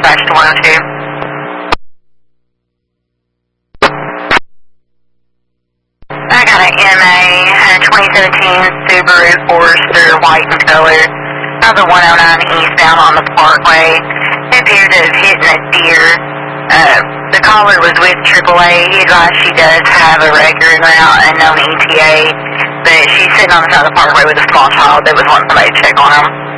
dispatch to 102. I got an MA, a 2017 Subaru Forester, white in color, out of 109 eastbound on the Parkway. It appeared to have hit a deer. The caller was with AAA. He advised she does have a record route and known ETA, but she's sitting on the side of the Parkway with a small child that was wanting somebody to check on him.